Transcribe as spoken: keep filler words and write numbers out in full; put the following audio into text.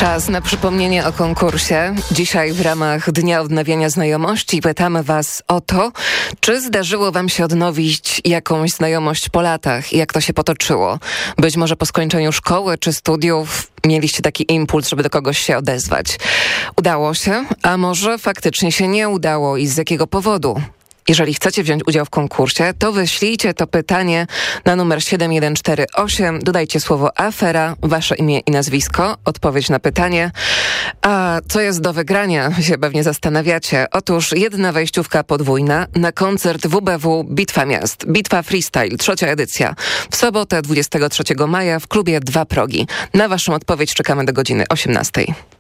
Czas na przypomnienie o konkursie. Dzisiaj w ramach Dnia Odnawiania Znajomości pytamy Was o to, czy zdarzyło Wam się odnowić jakąś znajomość po latach i jak to się potoczyło. Być może po skończeniu szkoły czy studiów mieliście taki impuls, żeby do kogoś się odezwać. Udało się, a może faktycznie się nie udało i z jakiego powodu? Jeżeli chcecie wziąć udział w konkursie, to wyślijcie to pytanie na numer siedem jeden cztery osiem, dodajcie słowo afera, wasze imię i nazwisko, odpowiedź na pytanie. A co jest do wygrania, się pewnie zastanawiacie. Otóż jedna wejściówka podwójna na koncert W B W Bitwa Miast. Bitwa Freestyle, trzecia edycja. W sobotę dwudziestego trzeciego maja w klubie Dwa Progi. Na waszą odpowiedź czekamy do godziny osiemnastej.